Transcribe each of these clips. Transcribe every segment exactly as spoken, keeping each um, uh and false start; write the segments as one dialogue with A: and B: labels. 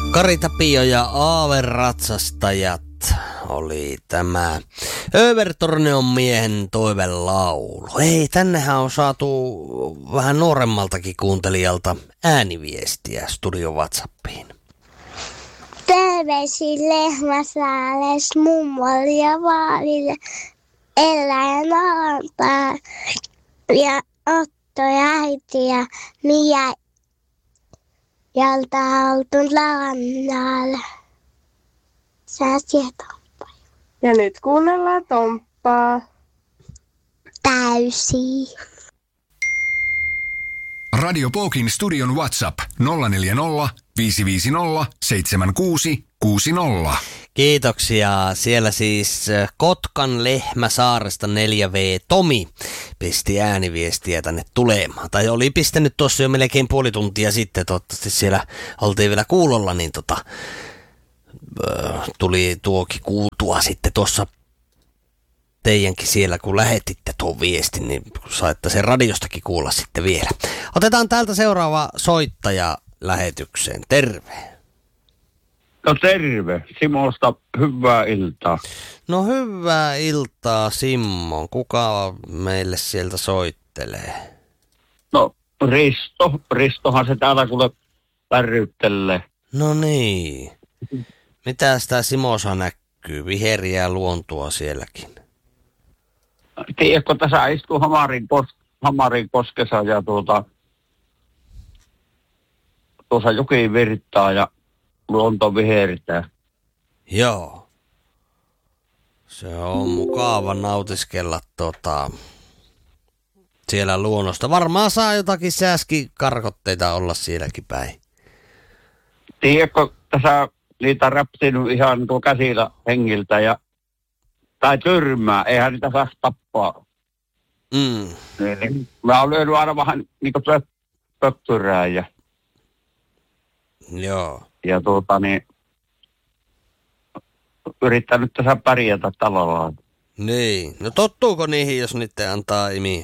A: Kari Tapio ja Aaveratsastajat oli tämä Övertorneon miehen toivelaulu. Hei, tännehän on saatu vähän nuoremmaltakin kuuntelijalta ääniviestiä studio WhatsAppiin.
B: Terveisin Lehmäsaales mummolle ja vaalille, Ella ja Naantaa ja Otto ja äiti ja Mia jalta haltun lannalla. Sä Tomppaa.
C: Ja nyt kuunnellaan Tomppaa.
B: Täysi.
D: Radio Pokin studion WhatsApp nolla neljä nolla viisi viisi nolla seitsemän kuusi kuusi nolla.
A: Kiitoksia. Siellä siis Kotkan Lehmäsaaresta neljä V Tomi pisti ääniviestiä tänne tulemaan. Tai oli pistänyt tuossa jo melkein puoli tuntia sitten. Toivottavasti siellä oltiin vielä kuulolla, niin tota, tuli tuokin kuultua sitten tuossa teidänkin siellä, kun lähetitte tuon viestin, niin saitte sen radiostakin kuulla sitten vielä. Otetaan täältä seuraava soittaja lähetykseen. Terve.
E: No terve. Simosta hyvää iltaa.
A: No hyvää iltaa, Simmo. Kuka meille sieltä soittelee?
E: No Risto. Ristohan se täällä kuule värryttelee.
A: No niin. Mitä sitä Simossa näkyy? Viheriää luontoa sielläkin.
E: Tiedätkö, tässä istuu Hamarin, kos- Hamarin koskessa ja tuota, tuossa joki virtaa ja luonto vihertää.
A: Joo. Se on mukava nautiskella tota, siellä luonnosta. Varmaan saa jotakin sääskikarkotteita olla sielläkin päin.
E: Tiedätkö, tässä niitä räpsinyt ihan tuo käsillä hengiltä ja tai tyrmää, eihän niitä saa tappaa.
A: Mm.
E: Niin, mä oon lyönyt aina vähän niin kuin pöppyrää ja,
A: Joo.
E: ja tuota niin, yrittänyt tässä pärjätä tavallaan.
A: Niin. No tottuuko niihin, jos niitä antaa imiä?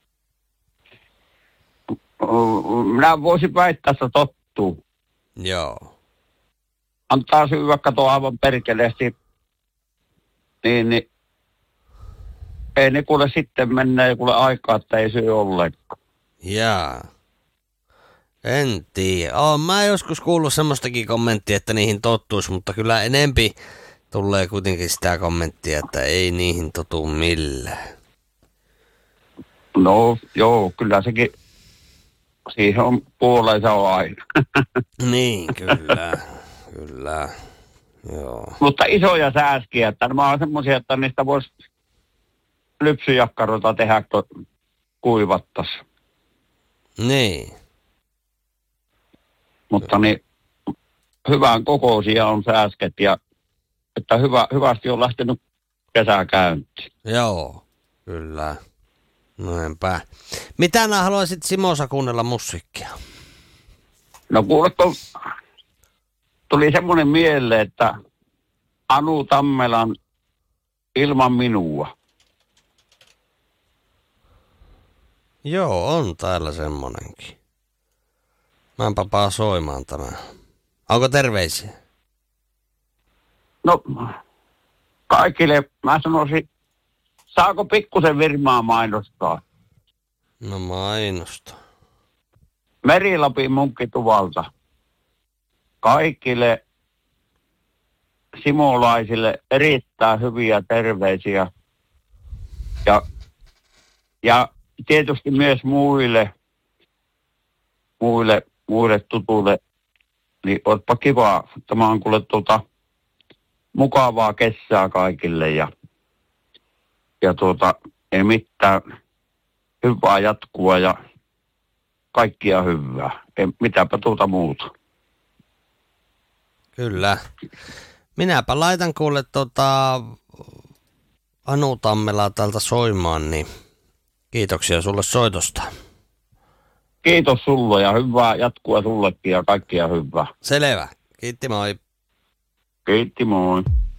E: Minä voisin väittää, että tottuu.
A: Joo.
E: Antaa syy vaikka tuo aivan perkeleesti. Niin, niin ei ne kuule sitten mennä ja kuule aikaa, että ei syy ollenkaan.
A: Jaa. En tiedä. Oon mä joskus kuullut semmoistakin kommenttia, että niihin tottuisi, mutta kyllä enempi tulee kuitenkin sitä kommenttia, että ei niihin totu millään.
E: No joo, kyllä sekin, siihen on puolensa on aina.
A: Niin, kyllä. Kyllä. Joo.
E: Mutta isoja sääskiä, että nämä on semmoisia, että niistä voisi lypsyjakkaroita tehdä, kun kuivattaisi.
A: Niin.
E: Mutta niin, hyvän kokoisia on sääsket ja että hyvä, hyvästi on lähtenyt kesä käyntiin.
A: Joo, kyllä. Noinpä. Mitä nää haluaisit Simossa kuunnella musiikkia?
E: No kuuletko, tuli semmoinen mieleen, että Anu Tammelan Ilman minua.
A: Joo, on täällä semmonenkin. Mä enpä paa soimaan tämän. Onko terveisiä?
E: No, kaikille mä sanoisin, saako pikkusen Virmaa mainostaa?
A: No mainosta.
E: Merilapin munkkituvalta. Kaikille simolaisille erittäin hyviä terveisiä. Ja, ja tietysti myös muille, muille, muille tutuille, niin ootpa kiva. Tämä on kuule tuota mukavaa kesää kaikille ja, ja tuota, ei mitään, hyvää jatkua ja kaikkia hyvää. Ei mitäpä tuota muuta.
A: Kyllä. Minäpä laitan kuule tota Anu Tammelaa täältä soimaan, niin kiitoksia sulle soitosta.
E: Kiitos sulle ja hyvää jatkua sullekin ja kaikkia hyvää.
A: Selvä. Kiitti, moi.
E: Kiitti, moi.